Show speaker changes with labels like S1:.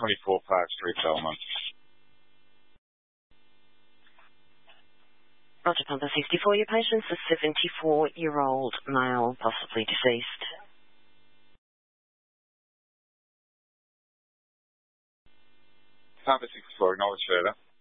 S1: 24 Park Street, Belmont.
S2: Roger, Papa 64. Your patient's a 74-year-old male, possibly deceased.
S1: Papa 64, acknowledge further.